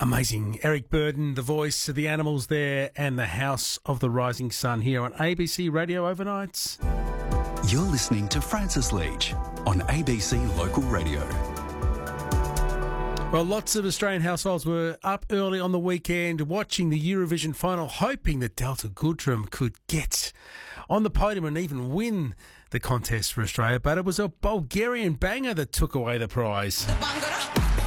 Amazing. Eric Burden, the voice of the Animals there, and the House of the Rising Sun here on ABC Radio Overnights. You're listening to Francis Leach on ABC Local Radio. Well, lots of Australian households were up early on the weekend watching the Eurovision final, hoping that Delta Goodrem could get on the podium and even win the contest for Australia. But it was a Bulgarian banger that took away the prize.